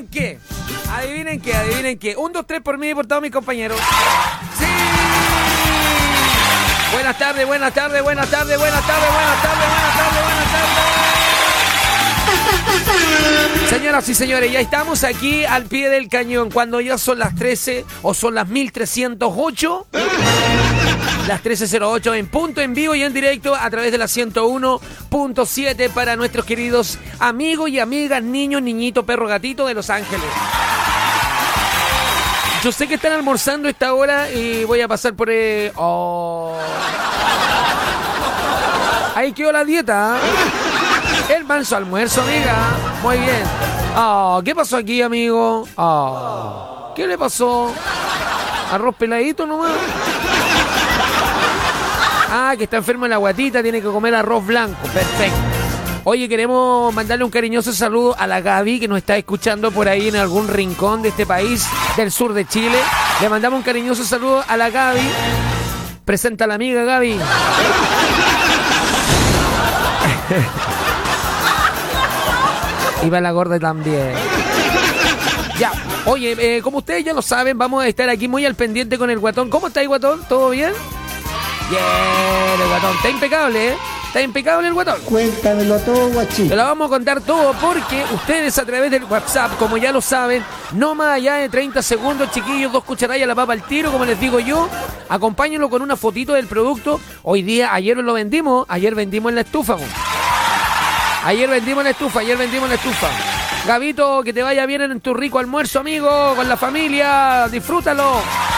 adivinen qué. Adivinen qué. 1, 2, 3 por mí y por todos mis compañeros. ¡Sí! Buenas tardes. Señoras y señores, ya estamos aquí al pie del cañón. Cuando ya son las 13 o son las 1308, las 13:08 en punto, en vivo y en directo a través de la 101.7 para nuestros queridos amigos y amigas, niños, niñitos, perro, gatito de Los Ángeles. Yo sé que están almorzando esta hora y voy a pasar por... Ahí quedó la dieta, ¿eh? El manso almuerzo, amiga. Muy bien. ¿Qué pasó aquí, amigo? ¿Qué le pasó? ¿Arroz peladito nomás? Que está enfermo en la guatita, tiene que comer arroz blanco. Perfecto. Oye, queremos mandarle un cariñoso saludo a la Gaby, que nos está escuchando por ahí en algún rincón de este país, del sur de Chile. Le mandamos un cariñoso saludo a la Gaby. Presenta a la amiga, Gaby. Y va la gorda también. Ya, oye, como ustedes ya lo saben, vamos a estar aquí muy al pendiente con el Guatón. ¿Cómo está ahí, Guatón? ¿Todo bien? Bien, el Guatón. Está impecable, ¿eh? Está impecable el Guatón. Cuéntamelo todo, guachín. Te lo vamos a contar todo porque ustedes a través del WhatsApp, como ya lo saben, no más allá de 30 segundos, chiquillos, 2 cucharadillas la papa al tiro, como les digo yo. Acompáñenlo con una fotito del producto. Ayer lo vendimos, ayer vendimos en la estufa. Ayer vendimos la estufa. Gabito, que te vaya bien en tu rico almuerzo, amigo, con la familia. Disfrútalo.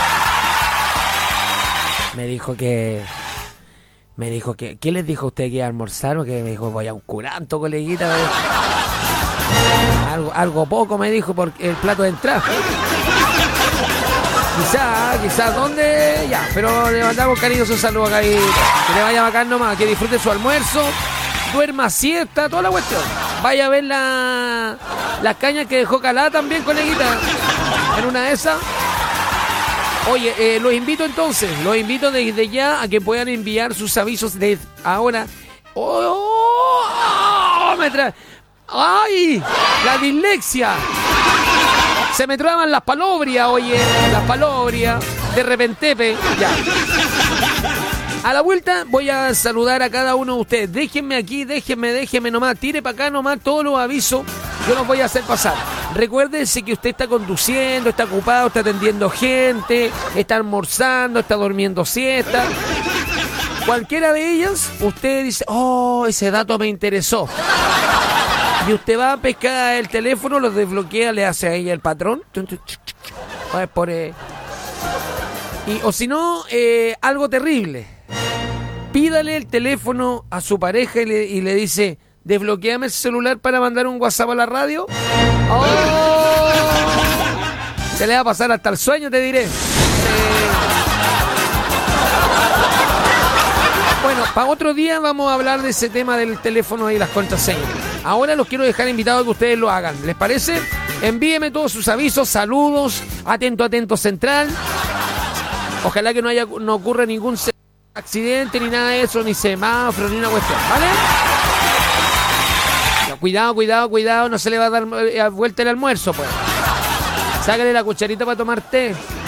Me dijo que... ¿Qué les dijo a usted que iba a almorzar? O que me dijo, voy a un curanto, coleguita. Algo poco me dijo por el plato de entrada. Quizás, ¿dónde? Ya, pero le mandamos cariñoso saludo a Gabito. Que le vaya bacán nomás, que disfrute su almuerzo. Duerma siesta, toda la cuestión. Vaya a ver las cañas que dejó Calá también, coleguita. En una de esas. Oye, los invito desde ya a que puedan enviar sus avisos de ahora. ¡Ay! La dislexia. Se me traban las palobrias, oye. Las palobrias. De repentepe. Ya. A la vuelta voy a saludar a cada uno de ustedes. Déjenme aquí, déjenme nomás. Tire para acá nomás todos los avisos. Yo los voy a hacer pasar. Recuérdese que usted está conduciendo, está ocupado, está atendiendo gente, está almorzando, está durmiendo siesta. Cualquiera de ellas, usted dice, ese dato me interesó. Y usted va a pescar el teléfono, lo desbloquea, le hace a ella el patrón. O si no, algo terrible. Pídale el teléfono a su pareja y le dice, desbloqueame el celular para mandar un WhatsApp a la radio. Se le va a pasar hasta el sueño, te diré. Bueno, para otro día vamos a hablar de ese tema del teléfono y las contraseñas. Ahora los quiero dejar invitados a que ustedes lo hagan. ¿Les parece? Envíeme todos sus avisos, saludos, atento central. Ojalá que no ocurra ningún accidente ni nada de eso, ni semáforo, ni una cuestión, ¿vale? Cuidado, no se le va a dar vuelta el almuerzo, pues. Sácale la cucharita para tomar té.